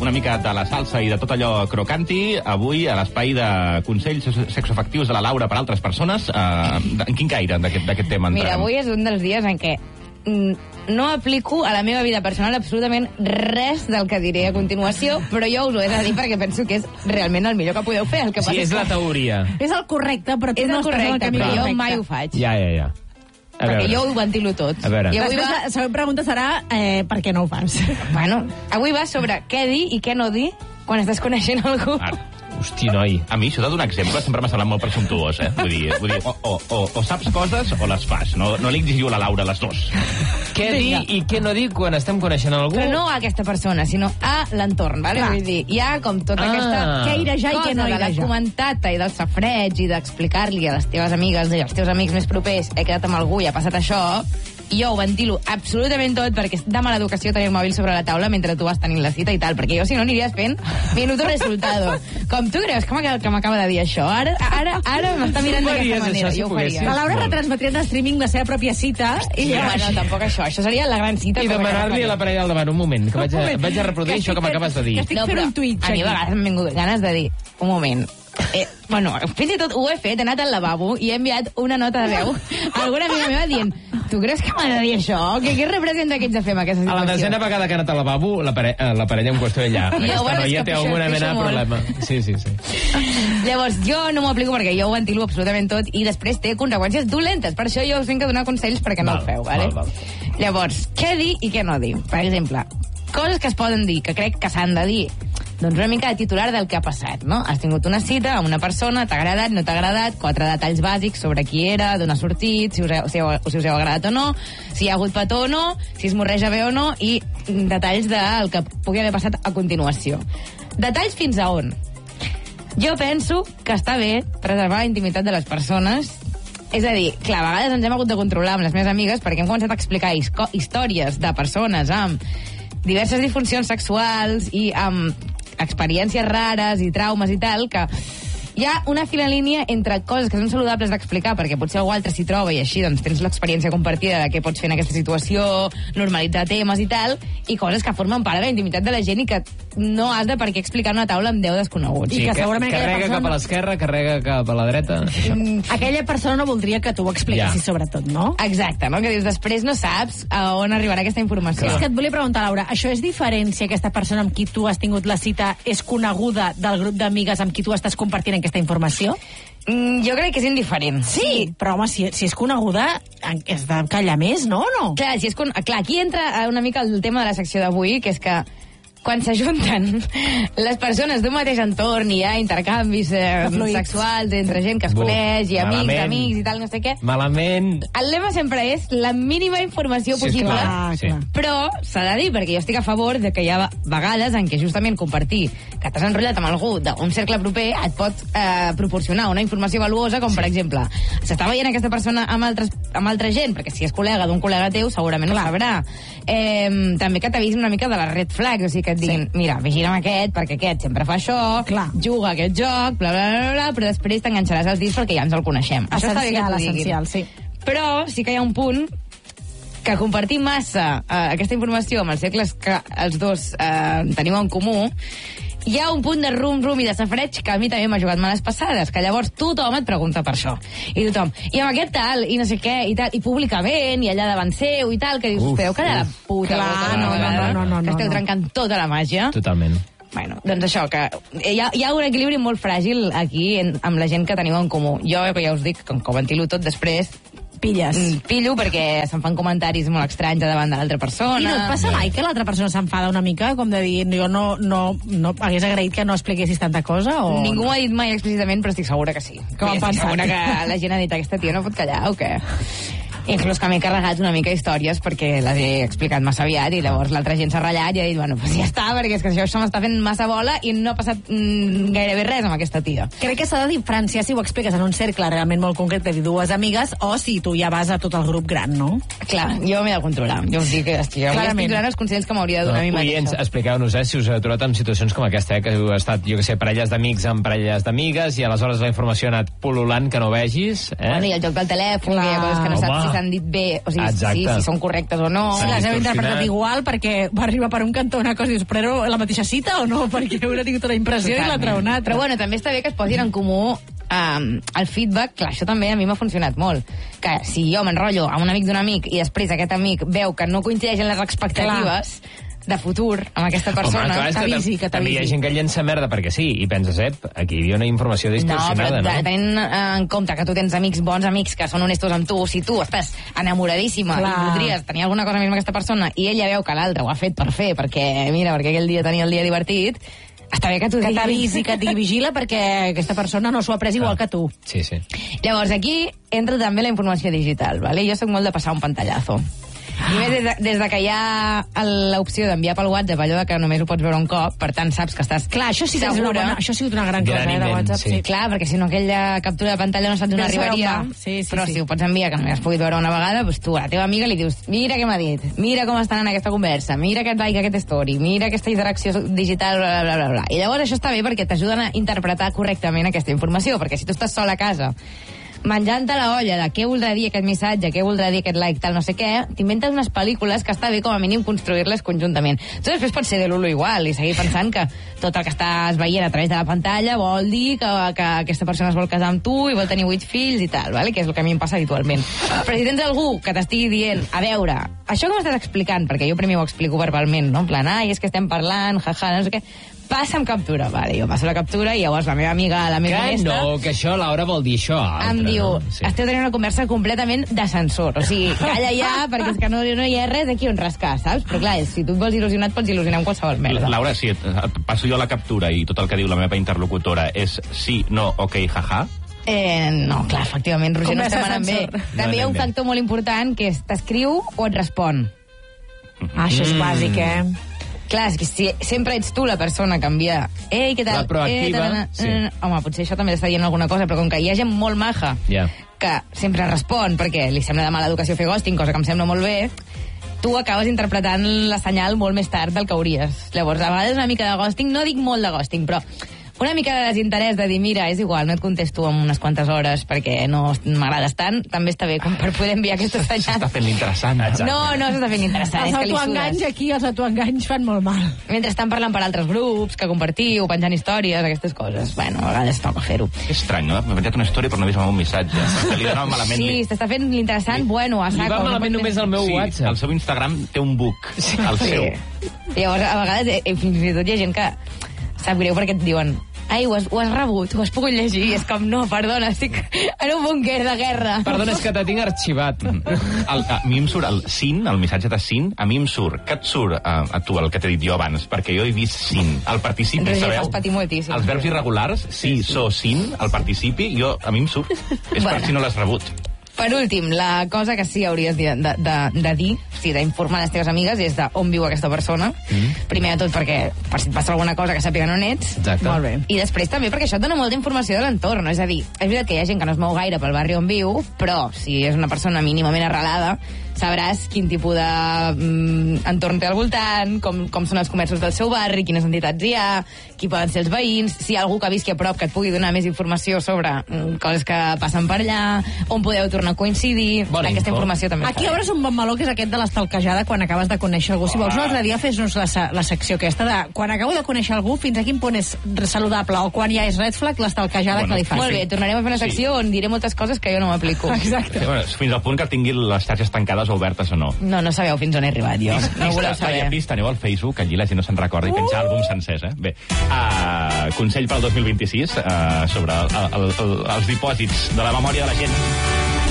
una mica de la salsa i de tot allò crocanti, avui a l'espai de consells sexoafectius de la Laura per altres persones. En quin caire d'aquest tema entrem? Mira, avui és un dels dies en què no aplico a la meva vida personal absolutament res del que diré a continuació, però jo us ho he de dir perquè penso que és realment el millor que podeu fer. El que Sí, és la teoria. És el correcte, però tu és no el estàs en el correcte, camí però jo correcte. mai ho faig. Ja. Perquè jo ho ventilo tot. A veure. I avui Després, va... la següent pregunta serà per què no ho fas? Bueno, avui va sobre què dir i què no dir quan estàs coneixent algú. Hosti, noi. A mi això de donar exemple sempre m'ha semblat molt presumptuós, Vull dir o saps coses o les fas. No li exigiu a la Laura les dues. Què dir i què no dir quan estem coneixent algú? Però no a aquesta persona, sinó a l'entorn, vale? Vull dir, hi ha com tota aquesta Què irejar i què no cosa de la irejar. comentata i del safreig i d'explicar-li a les teves amigues i als teus amics més propers he quedat amb algú i ha passat això, i jo ho ventilo absolutament tot perquè és de mala educació tenir el mòbil sobre la taula mentre tu vas tenint la cita i tal, perquè jo si no aniries fent minuto resultado. Com tu creus que m'acaba de dir això? Ara m'està mirant d'aquesta manera. Jo ho faria. La Laura retransmetria en streaming la seva pròpia cita I bueno, tampoc això seria la gran cita. I demanar-li a la parella al davant, un moment, que vaig a reproduir Que això que m'acabes de dir. que estic fent un Twitch A mi a aquí. vegades m'han vingut ganes de dir, un moment, bueno, fins i tot ho he fet, he anat al lavabo i he enviat una nota de veu a alguna amiga meva dient, tu creus que m'ha de dir això? Què representa que ets a fer amb aquesta A situació? la desena vegada que ha anat al lavabo, la parella en qüestió allà. Jo, Aquesta bueno, és noia que té pixo- alguna pixo mena de molt. problema. Sí. Llavors, jo no m'ho aplico perquè jo ho ventilo absolutament tot i després té conseqüències dolentes. Per això jo us vinc a donar consells perquè no Val, ho feu, vale? val. Llavors, què dir i què no dir? Per exemple, coses que es poden dir, que crec que s'han de dir. Doncs una mica de titular del que ha passat, no? Has tingut una cita amb una persona, t'ha agradat, no t'ha agradat, 4 detalls bàsics sobre qui era, d'on ha sortit, si us heu agradat o no, si hi ha hagut petó o no, si es morreja bé o no, i detalls del que pugui haver passat a continuació. Detalls fins a on? Jo penso que està bé preservar la intimitat de les persones. És a dir, clar, a vegades ens hem hagut de controlar amb les meves amigues perquè hem començat a explicar històries de persones amb diverses disfuncions sexuals i amb experiències rares i traumes i tal, que hi ha una fina línia entre coses que són saludables d'explicar perquè potser algú altre s'hi troba i així doncs tens l'experiència compartida de què pots fer en aquesta situació, normalitzar temes i tal, i coses que formen part de la intimitat de la gent i que no has de per què explicar en una taula amb 10 desconeguts. I que segurament aquella carrega persona cap a l'esquerra, carrega cap a la dreta. Aquella persona no voldria que tu ho expliquessis, sobretot, no? Exacte, no? Que dius, després no saps a on arribarà aquesta informació. És que et volia preguntar, Laura, això és diferent si aquesta persona amb qui tu has tingut la cita és coneguda del grup d'amigues amb qui tu estàs compartint aquesta informació? Jo crec que és indiferent. Sí, però home, si és coneguda, has de callar més, no? O no? Clar, clar, aquí entra una mica el tema de la secció d'avui, que és que quan s'ajunten les persones d'un mateix entorn i hi ha intercanvis sexuals entre gent que es coneix i amics d'amics i tal, no sé què. Malament. El lema sempre és la mínima informació possible. Sí. Però s'ha de dir, perquè jo estic a favor de que hi ha vegades en què justament compartir que t'has enrotllat amb algú d'un cercle proper et pot proporcionar una informació valuosa, com per exemple, s'està veient aquesta persona amb altra gent, perquè si és col·lega d'un col·lega teu segurament ho sabrà. També que t'avisin una mica de les red flags, o sigui que et diguin, mira, vigila amb aquest, perquè aquest sempre fa això, juga a aquest joc, bla, bla, bla, bla, però després t'enganxaràs als dits perquè ja ens el coneixem. Això està bé que t'ho diguin. Essencial, sí. Però sí que hi ha un punt que compartir massa aquesta informació amb els cercles que els dos tenim en comú, hi ha un punt de rum-rum i de safreig que a mi també m'ha jugat males passades, que llavors tothom et pregunta per això. I tothom, i amb aquest tal, i no sé què, i tal, i públicament, i allà davant seu, i tal, que dius, podeu callar la puta boca, no, que esteu trencant tota la màgia. Totalment. Bueno, doncs això, que hi ha un equilibri molt fràgil aquí amb la gent que teniu en comú. Jo, ja us dic, com que ho ventilo tot després, pillo perquè se'n fan comentaris molt estranys davant de l'altra persona. I no et passa mai que l'altra persona s'enfada una mica, com de dir, jo no hagués agraït que no expliquessis tanta cosa? O... Ningú ho ha dit mai explícitament, però estic segura que sí. Com em estic segura que la gent ha dit, aquesta tia no pot callar o què? Inclús que m'he carregat una mica històries perquè les he explicat massa aviat i llavors l'altra gent s'ha ratllat i ha dit, bueno, pues ja està, perquè és que això m'està fent massa bola i no ha passat gairebé res amb aquesta tia. Crec que s'ha de diferenciar si ho expliques en un cercle realment molt concret de dues amigues o si tu ja vas a tot el grup gran, no? Clar, jo m'he de controlar. Jo us dic que estic donant els consells que m'hauria de donar a mi mateixa. Oients, expliqueu-nos, si us heu trobat en situacions com aquesta, que heu estat, jo que sé, parelles d'amics amb parelles d'amigues i aleshores la informació ha anat pul·lulant que no vegis. Bueno, i el joc del telèfon, que hi ha coses que no saps si s'han dit bé, o sigui, Exacte. si són correctes o no. Si les heu distorsionat. interpretat igual perquè va arribar per un cantó una cosa i dius, però era la mateixa cita o no? Perquè una ha tingut una impressió i l'altra una altra. Però bueno, també està bé que es posin en comú el feedback. Clar, això també a mi m'ha funcionat molt. Que si jo m'enrotllo amb un amic d'un amic i després aquest amic veu que no coincideixen les expectatives de futur amb aquesta persona, clar, és que també hi ha gent que llença merda perquè sí, i penses, aquí hi havia una informació distorsionada, no? Tenint en compte que tu tens amics, bons amics, que són honestos amb tu, si tu estàs enamoradíssima i voldries tenir alguna cosa més amb aquesta persona i ella veu que l'altre ho ha fet per fer, perquè aquell dia tenia el dia divertit, està bé que t'ho digui. Que t'avisi, que et vigila perquè aquesta persona no s'ho ha pres igual que tu. Sí, sí. Llavors, aquí entra també la informació digital, ¿vale? Jo soc molt de passar un pantallazo. I més des de que hi ha l'opció d'enviar pel WhatsApp allò de que només ho pots veure un cop, per tant saps que estàs Clar, això sí que segura. això ha sigut una gran cosa, de WhatsApp. sí. Clar, perquè si no aquella captura de pantalla no saps on arribaria. Però si ho pots enviar, que només has pogut veure una vegada, doncs tu a la teva amiga li dius, mira què m'ha dit, mira com estan en aquesta conversa, mira aquest like, aquest story, mira aquesta interacció digital, bla, bla, bla, bla. I llavors això està bé perquè t'ajuden a interpretar correctament aquesta informació, perquè si tu estàs sol a casa menjant-te la olla de què voldrà dir aquest missatge, què voldrà dir aquest like, tal, no sé què, t'inventes unes pel·lícules que està bé com a mínim construir-les conjuntament. Tu després pots ser de l'ulo igual i seguir pensant que tot el que estàs veient a través de la pantalla vol dir que aquesta persona es vol casar amb tu i vol tenir 8 fills i tal, vale? Que és el que a mi em passa habitualment. Però si tens algú que t'estigui dient, a veure, això que m'estàs explicant, perquè jo primer ho explico verbalment, no? En plan, és que estem parlant, jaja, no sé què, passa'm captura. Vale, jo passo la captura i llavors la meva amiga, la meva honesta... No, que això, Laura, vol dir això. Em diu, esteu tenint una conversa completament d'ascensor. O sigui, calla ja, perquè és que no hi ha res aquí on rascar, saps? Però clar, si tu et vols il·lusionar, et pots il·lusionar amb qualsevol merda. Laura, si et passo jo la captura i tot el que diu la meva interlocutora és sí, no, ok, jaja... No, clar, efectivament, Roger, no estem anant bé. També hi ha un factor molt important, que és t'escriu o et respon. Això és bàsic, Clar, és que si sempre ets tu la persona que envia ei, què tal? La proactiva, sí. Home, potser això també està dient alguna cosa, però com que hi ha gent molt maja que sempre respon perquè li sembla de mala educació fer ghosting, cosa que em sembla molt bé, tu acabes interpretant la senyal molt més tard del que hauries. Llavors, a vegades una mica de ghosting, no dic molt de ghosting, però una mica de desinterès de dir, mira, és igual, no et contesto en unes quantes hores perquè no m'agrades tant, també està bé com per poder enviar aquesta senyal. S'està fent l'interessant. No s'està fent interessant. Els autoenganys aquí, els autoenganys fan molt mal. Mentre estan parlant per altres grups, que compartiu, penjant històries, aquestes coses. Bueno, a vegades toca fer-ho. És estrany, no? M'he penjat una història però no he vist un missatge. Li donava malament. Sí, s'està fent l'interessant, bueno, a saco. Li va malament només el meu WhatsApp. El seu Instagram té un bug, el seu. Llavors, a vegades, fins i tot hi ha gent que sap greu perquè et diuen ho has rebut, ho has pogut llegir, i és com, no, perdona, estic en un búnquer de guerra. Perdona, és que te tinc arxivat. A mi em surt el sin, el missatge de sin, a mi em surt, que et surt a tu el que t'he dit jo abans, perquè jo he vist sin, el participi, sabeu? Els verbs irregulars, sí, so, sin, el participi, a mi em surt, és per si no l'has rebut. Per últim, la cosa que sí hauries de dir, d'informar les teves amigues, és d'on viu aquesta persona. Primer de tot perquè, per si et passa alguna cosa, que sàpiguen on ets. Exacte. Molt bé. I després també perquè això et dona molta informació de l'entorn. És a dir, és veritat que hi ha gent que no es mou gaire pel barri on viu, però si és una persona mínimament arrelada, sabràs quin tipus d'entorn té al voltant, com són els comerços del seu barri, quines entitats hi ha, qui poden ser els veïns, si hi ha algú que visqui a prop que et pugui donar més informació sobre coses que passen per allà, on podeu tornar a coincidir. Aquesta informació també. Aquí obres un bon meló, que és aquest de l'estalquejada quan acabes de conèixer algú. Si vols, un altre dia fes-nos la secció aquesta de quan acabo de conèixer algú, fins a quin punt és saludable, o quan ja és red flag, l'estalquejada que li fas. Molt bé, tornarem a fer una secció on diré moltes coses que jo no m'aplico. Exacte. Fins al punt que tingui les xarxes tancades o obertes o no. No sabeu fins on he arribat, jo. No voleu saber. Pista, aneu al Facebook, allí la gent no se'n recorda, i penja àlbums sencers, Bé, consell pel 2026 sobre els dipòsits de la memòria de la gent.